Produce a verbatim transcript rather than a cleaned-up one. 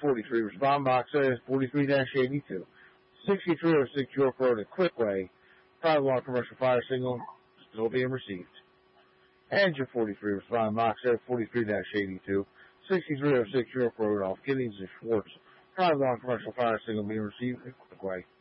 forty-three, respond box area forty-three dash eighty-two. sixty-three oh six York Road at Quickway. Private alarm commercial fire signal still being received. Engine forty-three, respond box area forty-three dash eighty-two. sixty-three oh six York Road off Giddings and Schwartz. Private alarm commercial fire signal being received at Quickway.